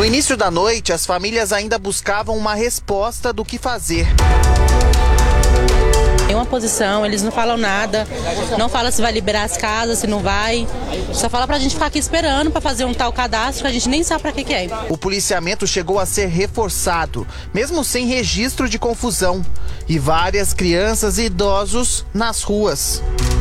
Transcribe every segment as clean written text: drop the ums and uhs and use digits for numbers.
No início da noite, as famílias ainda buscavam uma resposta do que fazer. Tem uma posição, eles não falam nada, não falam se vai liberar as casas, se não vai. Só fala pra gente ficar aqui esperando pra fazer um tal cadastro que a gente nem sabe pra que é. O policiamento chegou a ser reforçado, mesmo sem registro de confusão. E várias crianças e idosos nas ruas.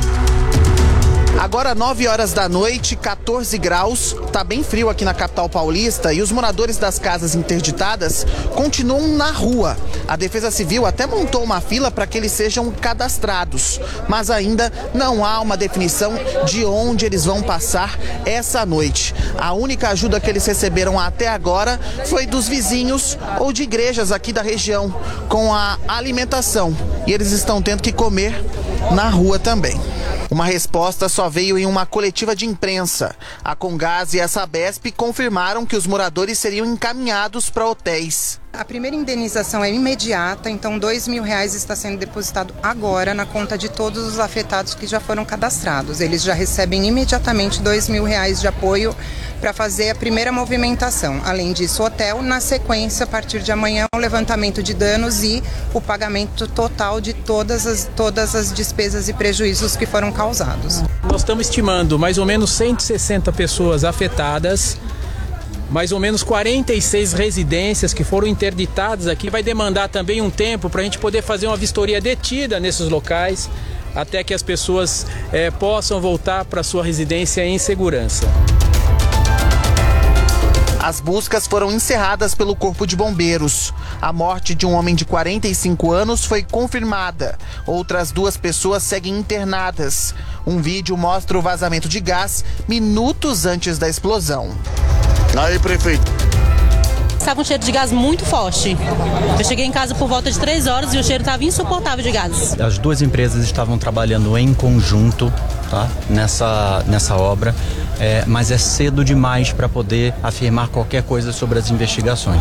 Agora 9 horas da noite, 14 graus, tá bem frio aqui na capital paulista e os moradores das casas interditadas continuam na rua. A Defesa Civil até montou uma fila para que eles sejam cadastrados, mas ainda não há uma definição de onde eles vão passar essa noite. A única ajuda que eles receberam até agora foi dos vizinhos ou de igrejas aqui da região, com a alimentação. E eles estão tendo que comer na rua também. Uma resposta só veio em uma coletiva de imprensa. A Comgás e a Sabesp confirmaram que os moradores seriam encaminhados para hotéis. A primeira indenização é imediata, então R$2.000 está sendo depositado agora na conta de todos os afetados que já foram cadastrados. Eles já recebem imediatamente R$2.000 de apoio para fazer a primeira movimentação. Além disso, o hotel, na sequência, a partir de amanhã, o levantamento de danos e o pagamento total de todas as despesas e prejuízos que foram causados. Nós estamos estimando mais ou menos 160 pessoas afetadas, mais ou menos 46 residências que foram interditadas aqui. Vai demandar também um tempo para a gente poder fazer uma vistoria detida nesses locais, até que as pessoas possam voltar para sua residência em segurança. As buscas foram encerradas pelo Corpo de Bombeiros. A morte de um homem de 45 anos foi confirmada. Outras 2 pessoas seguem internadas. Um vídeo mostra o vazamento de gás minutos antes da explosão. Aí, prefeito. Estava um cheiro de gás muito forte. Eu cheguei em casa por volta de 3 horas e o cheiro estava insuportável de gás. As 2 empresas estavam trabalhando em conjunto, tá? nessa obra, mas é cedo demais para poder afirmar qualquer coisa sobre as investigações.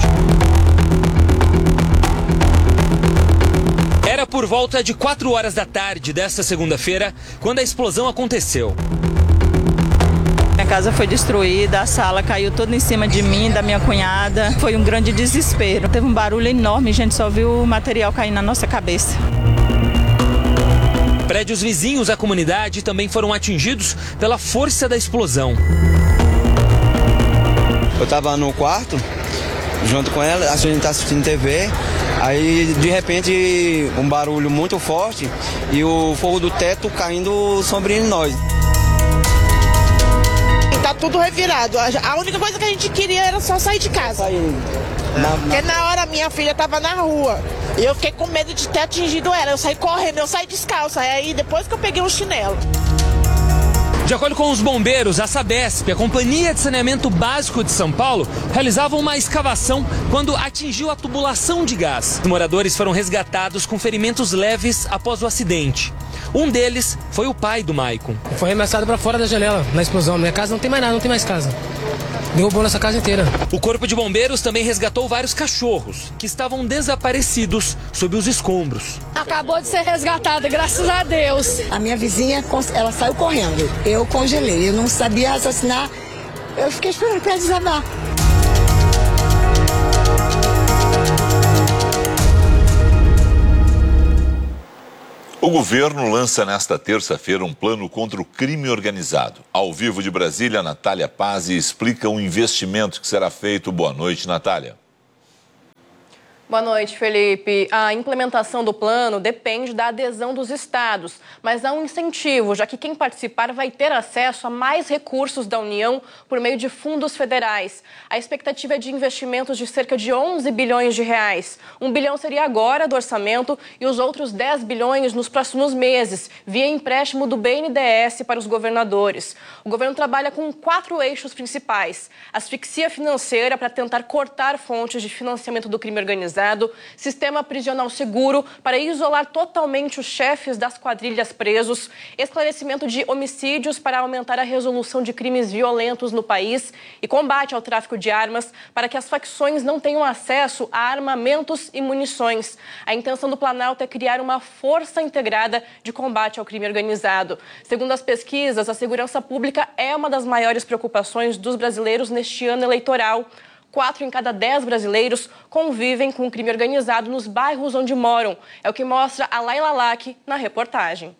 Era por volta de 4 horas da tarde desta segunda-feira quando a explosão aconteceu. Minha casa foi destruída, a sala caiu toda em cima de mim, da minha cunhada. Foi um grande desespero. Teve um barulho enorme, a gente só viu o material cair na nossa cabeça. Prédios vizinhos à comunidade também foram atingidos pela força da explosão. Eu estava no quarto, junto com ela, a gente está assistindo TV. Aí, de repente, um barulho muito forte e o fogo do teto caindo sobre nós. Tá tudo revirado. A única coisa que a gente queria era só sair de casa. Porque na hora minha filha tava na rua. E eu fiquei com medo de ter atingido ela. Eu saí correndo, eu saí descalça. Aí depois que eu peguei um chinelo. De acordo com os bombeiros, a Sabesp, a Companhia de Saneamento Básico de São Paulo, realizava uma escavação quando atingiu a tubulação de gás. Os moradores foram resgatados com ferimentos leves após o acidente. Um deles foi o pai do Maicon. Foi arremessado para fora da janela na explosão. Minha casa não tem mais nada, não tem mais casa. Derrubou nossa casa inteira. O Corpo de Bombeiros também resgatou vários cachorros que estavam desaparecidos sob os escombros. Acabou de ser resgatada, graças a Deus. A minha vizinha, ela saiu correndo. Eu congelei, eu não sabia raciocinar. Eu fiquei esperando para desabar. O governo lança nesta terça-feira um plano contra o crime organizado. Ao vivo de Brasília, Natália Pazzi explica o investimento que será feito. Boa noite, Natália. Boa noite, Felipe. A implementação do plano depende da adesão dos estados, mas há um incentivo, já que quem participar vai ter acesso a mais recursos da União por meio de fundos federais. A expectativa é de investimentos de cerca de 11 bilhões de reais. 1 bilhão seria agora do orçamento e os outros 10 bilhões nos próximos meses, via empréstimo do BNDES para os governadores. O governo trabalha com 4 eixos principais: asfixia financeira para tentar cortar fontes de financiamento do crime organizado, sistema prisional seguro para isolar totalmente os chefes das quadrilhas presos, esclarecimento de homicídios para aumentar a resolução de crimes violentos no país e combate ao tráfico de armas para que as facções não tenham acesso a armamentos e munições. A intenção do Planalto é criar uma força integrada de combate ao crime organizado. Segundo as pesquisas, a segurança pública é uma das maiores preocupações dos brasileiros neste ano eleitoral. 4 em cada 10 brasileiros convivem com o crime organizado nos bairros onde moram. É o que mostra a Laila Lack na reportagem.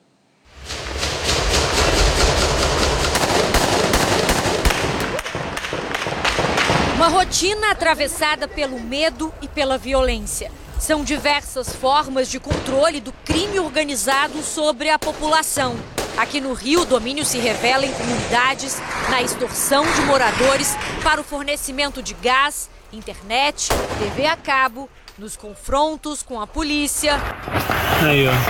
Uma rotina atravessada pelo medo e pela violência. São diversas formas de controle do crime organizado sobre a população. Aqui no Rio, o domínio se revela em comunidades, na extorsão de moradores para o fornecimento de gás, internet, TV a cabo, nos confrontos com a polícia. Aí, ó.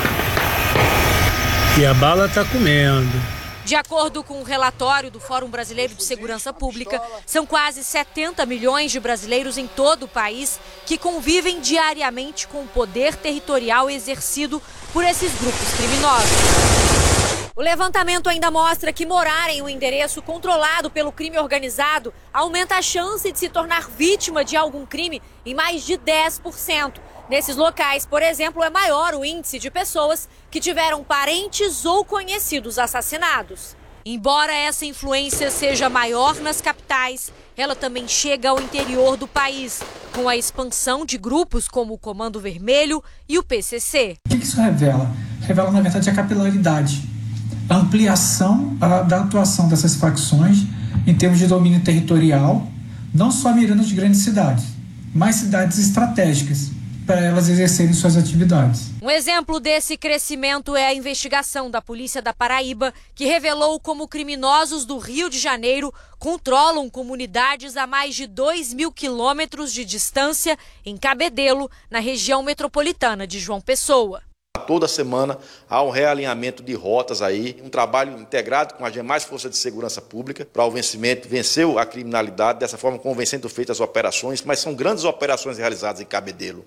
E a bala tá comendo. De acordo com o relatório do Fórum Brasileiro de Segurança Pública, são quase 70 milhões de brasileiros em todo o país que convivem diariamente com o poder territorial exercido por esses grupos criminosos. O levantamento ainda mostra que morar em um endereço controlado pelo crime organizado aumenta a chance de se tornar vítima de algum crime em mais de 10%. Nesses locais, por exemplo, é maior o índice de pessoas que tiveram parentes ou conhecidos assassinados. Embora essa influência seja maior nas capitais, ela também chega ao interior do país, com a expansão de grupos como o Comando Vermelho e o PCC. O que isso revela? Revela, na verdade, a capilaridade, a ampliação da atuação dessas facções em termos de domínio territorial, não só mirando de grandes cidades, mas cidades estratégicas, para elas exercerem suas atividades. Um exemplo desse crescimento é a investigação da Polícia da Paraíba, que revelou como criminosos do Rio de Janeiro controlam comunidades a mais de 2.000 quilômetros de distância em Cabedelo, na região metropolitana de João Pessoa. Toda semana há um realinhamento de rotas aí, um trabalho integrado com as demais forças de segurança pública para o vencimento, venceu a criminalidade, dessa forma convencendo feitas as operações, mas são grandes operações realizadas em Cabedelo.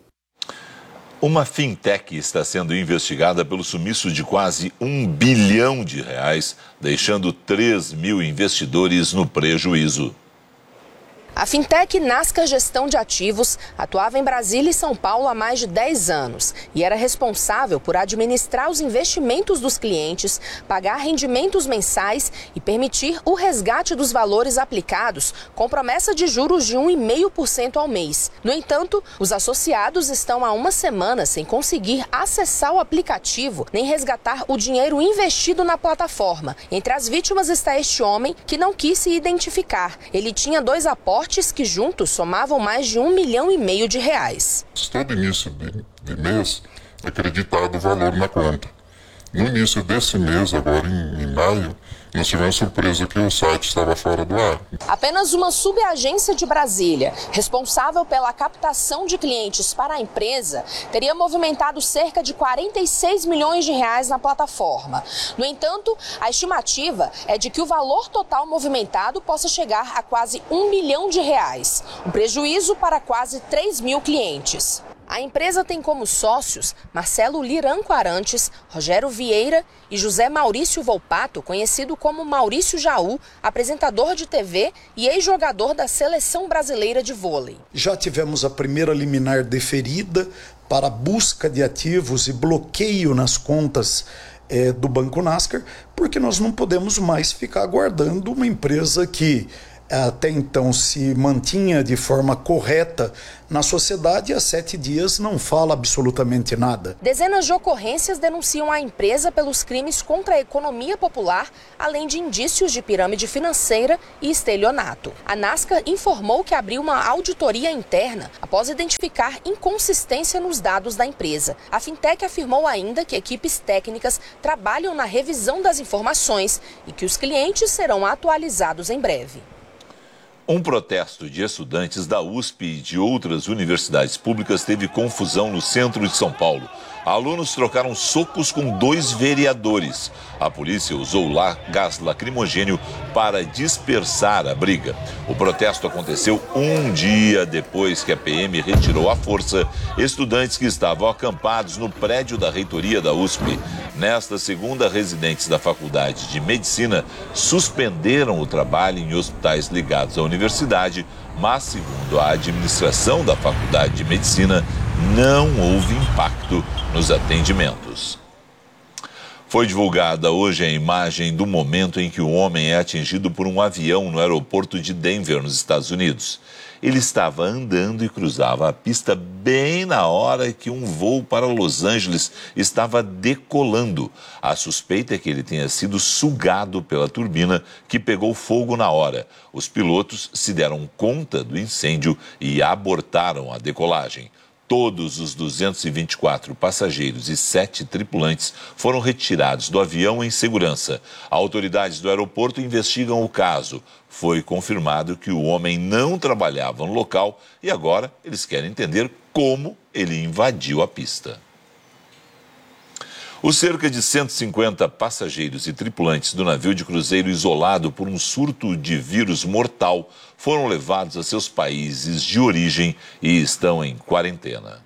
Uma fintech está sendo investigada pelo sumiço de quase R$1 bilhão, deixando 3 mil investidores no prejuízo. A fintech Nasca Gestão de Ativos atuava em Brasília e São Paulo há mais de 10 anos e era responsável por administrar os investimentos dos clientes, pagar rendimentos mensais e permitir o resgate dos valores aplicados com promessa de juros de 1,5% ao mês. No entanto, os associados estão há uma semana sem conseguir acessar o aplicativo nem resgatar o dinheiro investido na plataforma. Entre as vítimas está este homem que não quis se identificar. Ele tinha 2 aportes que juntos somavam mais de R$1,5 milhão. Todo início de mês é acreditado o valor na conta. No início desse mês, agora em maio, nós tivemos surpresa que o site estava fora do ar. Apenas uma subagência de Brasília, responsável pela captação de clientes para a empresa, teria movimentado cerca de R$46 milhões na plataforma. No entanto, a estimativa é de que o valor total movimentado possa chegar a quase R$1 milhão, um prejuízo para quase 3 mil clientes. A empresa tem como sócios Marcelo Liranco Arantes, Rogério Vieira e José Maurício Volpato, conhecido como Maurício Jaú, apresentador de TV e ex-jogador da Seleção Brasileira de Vôlei. Já tivemos a primeira liminar deferida para busca de ativos e bloqueio nas contas do Banco Nascar, porque nós não podemos mais ficar aguardando uma empresa que até então se mantinha de forma correta na sociedade e há 7 dias não fala absolutamente nada. Dezenas de ocorrências denunciam a empresa pelos crimes contra a economia popular, além de indícios de pirâmide financeira e estelionato. A Nasca informou que abriu uma auditoria interna após identificar inconsistência nos dados da empresa. A fintech afirmou ainda que equipes técnicas trabalham na revisão das informações e que os clientes serão atualizados em breve. Um protesto de estudantes da USP e de outras universidades públicas teve confusão no centro de São Paulo. Alunos trocaram socos com 2 vereadores. A polícia usou gás lacrimogênio para dispersar a briga. O protesto aconteceu um dia depois que a PM retirou à força estudantes que estavam acampados no prédio da reitoria da USP. Nesta segunda, residentes da Faculdade de Medicina suspenderam o trabalho em hospitais ligados à universidade, mas, segundo a administração da Faculdade de Medicina, não houve impacto nos atendimentos. Foi divulgada hoje a imagem do momento em que o homem é atingido por um avião no aeroporto de Denver, nos Estados Unidos. Ele estava andando e cruzava a pista bem na hora que um voo para Los Angeles estava decolando. A suspeita é que ele tenha sido sugado pela turbina, que pegou fogo na hora. Os pilotos se deram conta do incêndio e abortaram a decolagem. Todos os 224 passageiros e 7 tripulantes foram retirados do avião em segurança. Autoridades do aeroporto investigam o caso. Foi confirmado que o homem não trabalhava no local e agora eles querem entender como ele invadiu a pista. Os cerca de 150 passageiros e tripulantes do navio de cruzeiro isolado por um surto de vírus mortal foram levados a seus países de origem e estão em quarentena.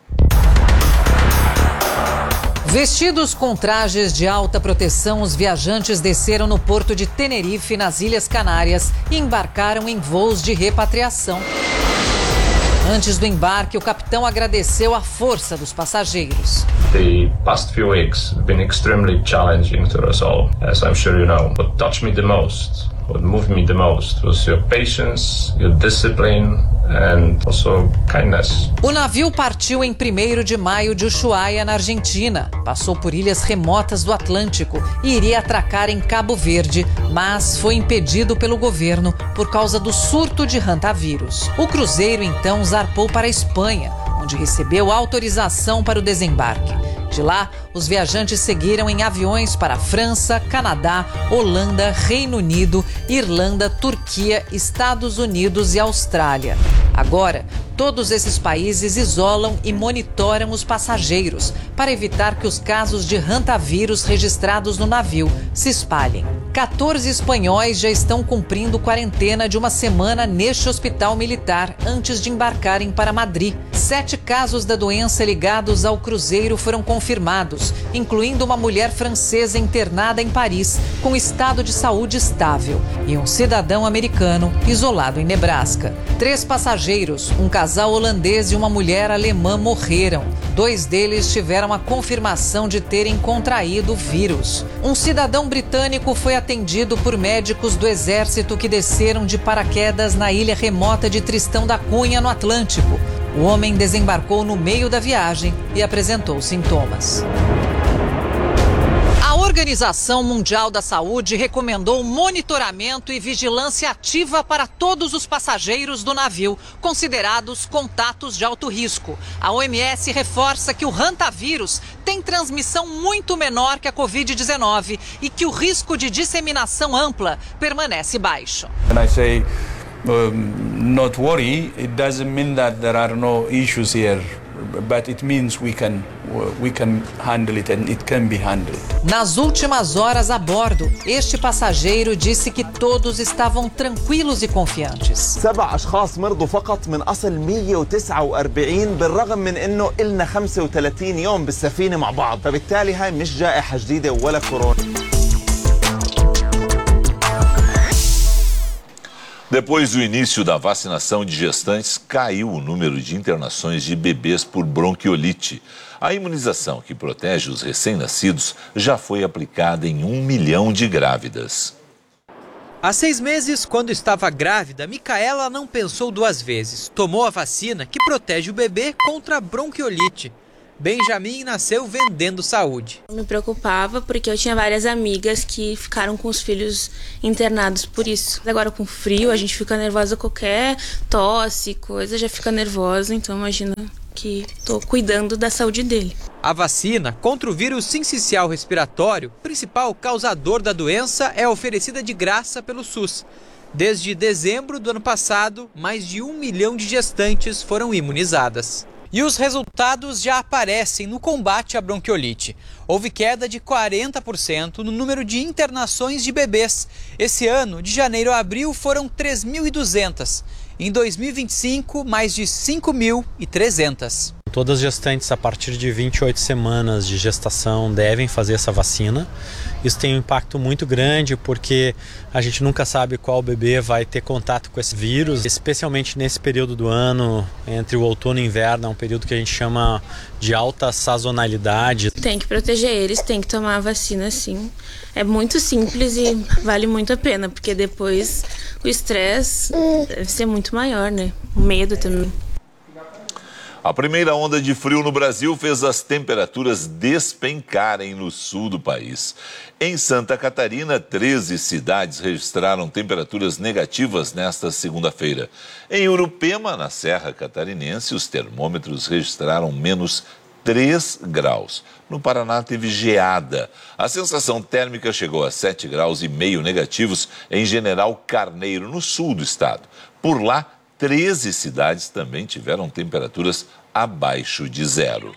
Vestidos com trajes de alta proteção, os viajantes desceram no porto de Tenerife, nas Ilhas Canárias, e embarcaram em voos de repatriação. Antes do embarque, o capitão agradeceu a força dos passageiros. The past few weeks have been extremely challenging to us all, as I'm sure you know. What touched me the most, what moved me the most, was your patience, your discipline and also kindness. O navio partiu em 1º de maio de Ushuaia, na Argentina. Passou por ilhas remotas do Atlântico e iria atracar em Cabo Verde, mas foi impedido pelo governo por causa do surto de hantavírus. O cruzeiro então zarpou para a Espanha, onde recebeu autorização para o desembarque. De lá, os viajantes seguiram em aviões para França, Canadá, Holanda, Reino Unido, Irlanda, Turquia, Estados Unidos e Austrália. Agora, todos esses países isolam e monitoram os passageiros para evitar que os casos de hantavírus registrados no navio se espalhem. 14 espanhóis já estão cumprindo quarentena de uma semana neste hospital militar antes de embarcarem para Madrid. 7 casos da doença ligados ao cruzeiro foram confirmados, incluindo uma mulher francesa internada em Paris com estado de saúde estável e um cidadão americano isolado em Nebraska. 3 passageiros, um casal holandês e uma mulher alemã morreram. 2 deles tiveram a confirmação de terem contraído o vírus. Um cidadão britânico foi atendido por médicos do Exército que desceram de paraquedas na ilha remota de Tristão da Cunha, no Atlântico. O homem desembarcou no meio da viagem e apresentou sintomas. A Organização Mundial da Saúde recomendou monitoramento e vigilância ativa para todos os passageiros do navio, considerados contatos de alto risco. A OMS reforça que o hantavírus tem transmissão muito menor que a Covid-19 e que o risco de disseminação ampla permanece baixo. Not worry, it doesn't mean that there are no issues here, but it means we can handle it and it can be handled. Nas últimas horas a bordo, este passageiro disse que todos estavam tranquilos e confiantes. 7 أشخاص مرضوا فقط من أصل 149 بالرغم من إنه إلنا 35 يوم بالسفينة مع بعض، فبالتالي هاي مش جائحة جديدة ولا كورونا. Depois do início da vacinação de gestantes, caiu o número de internações de bebês por bronquiolite. A imunização que protege os recém-nascidos já foi aplicada em 1 milhão de grávidas. Há 6 meses, quando estava grávida, Micaela não pensou 2 vezes. Tomou a vacina que protege o bebê contra a bronquiolite. Benjamin nasceu vendendo saúde. Eu me preocupava porque eu tinha várias amigas que ficaram com os filhos internados por isso. Agora com frio a gente fica nervosa, qualquer tosse, coisa, já fica nervosa, então imagina que estou cuidando da saúde dele. A vacina contra o vírus sincicial respiratório, principal causador da doença, é oferecida de graça pelo SUS. Desde dezembro do ano passado, mais de 1 milhão de gestantes foram imunizadas. E os resultados já aparecem no combate à bronquiolite. Houve queda de 40% no número de internações de bebês. Esse ano, de janeiro a abril, foram 3.200. Em 2025, mais de 5.300. todas as gestantes a partir de 28 semanas de gestação devem fazer essa vacina. Isso tem um impacto muito grande porque a gente nunca sabe qual bebê vai ter contato com esse vírus, especialmente nesse período do ano, entre o outono e o inverno, é um período que a gente chama de alta sazonalidade. Tem que proteger eles, tem que tomar a vacina sim. É muito simples e vale muito a pena, porque depois o estresse deve ser muito maior, né? O medo também. A primeira onda de frio no Brasil fez as temperaturas despencarem no sul do país. Em Santa Catarina, 13 cidades registraram temperaturas negativas nesta segunda-feira. Em Urupema, na Serra Catarinense, os termômetros registraram menos 3 graus. No Paraná teve geada. A sensação térmica chegou a 7,5 graus negativos em General Carneiro, no sul do estado. Por lá, 13 cidades também tiveram temperaturas abaixo de 0.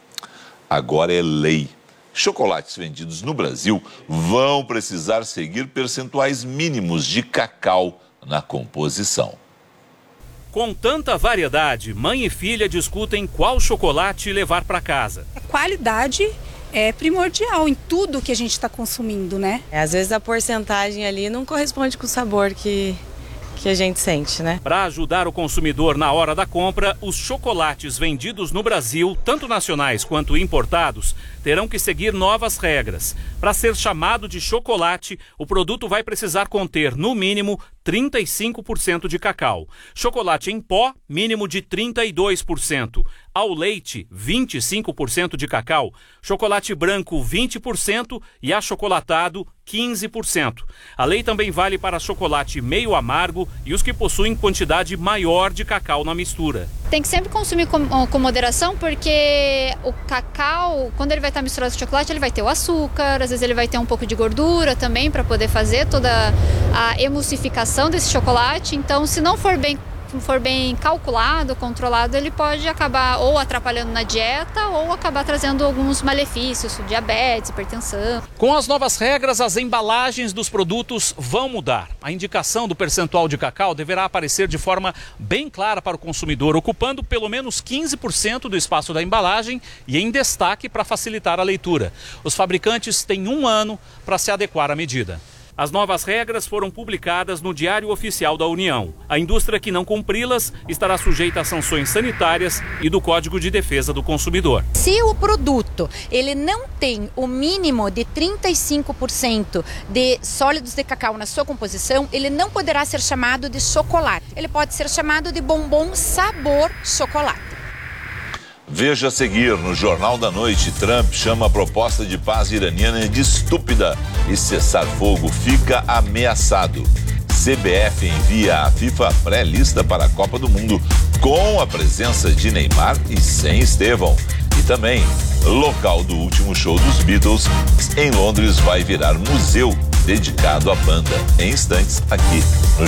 Agora é lei. Chocolates vendidos no Brasil vão precisar seguir percentuais mínimos de cacau na composição. Com tanta variedade, mãe e filha discutem qual chocolate levar para casa. A qualidade é primordial em tudo que a gente está consumindo, né? Às vezes a porcentagem ali não corresponde com o sabor que a gente sente, né? Para ajudar o consumidor na hora da compra, os chocolates vendidos no Brasil, tanto nacionais quanto importados, terão que seguir novas regras. Para ser chamado de chocolate, o produto vai precisar conter, no mínimo, 35% de cacau. Chocolate em pó, mínimo de 32%. Ao leite, 25% de cacau. Chocolate branco, 20% e achocolatado, 15%. A lei também vale para chocolate meio amargo e os que possuem quantidade maior de cacau na mistura. Tem que sempre consumir com moderação, porque o cacau, quando ele vai estar misturado com chocolate, ele vai ter o açúcar, às vezes ele vai ter um pouco de gordura também para poder fazer toda a emulsificação desse chocolate. Então, se não for bem calculado, controlado, ele pode acabar ou atrapalhando na dieta ou acabar trazendo alguns malefícios, diabetes, hipertensão. Com as novas regras, as embalagens dos produtos vão mudar. A indicação do percentual de cacau deverá aparecer de forma bem clara para o consumidor, ocupando pelo menos 15% do espaço da embalagem e em destaque para facilitar a leitura. Os fabricantes têm 1 ano para se adequar à medida. As novas regras foram publicadas no Diário Oficial da União. A indústria que não cumpri-las estará sujeita a sanções sanitárias e do Código de Defesa do Consumidor. Se o produto ele não tem o mínimo de 35% de sólidos de cacau na sua composição, ele não poderá ser chamado de chocolate. Ele pode ser chamado de bombom sabor chocolate. Veja a seguir no Jornal da Noite. Trump chama a proposta de paz iraniana de estúpida e cessar fogo fica ameaçado. CBF envia à FIFA pré-lista para a Copa do Mundo com a presença de Neymar e sem Estevão. E também, local do último show dos Beatles em Londres vai virar museu dedicado à banda. Em instantes, aqui no